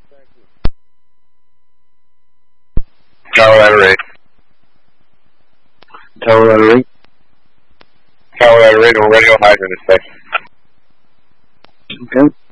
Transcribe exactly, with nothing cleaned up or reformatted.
Thank you. Tower at a rate. Tower at a rate. Tower at a rate, we're ready on hydrant inspection. Okay.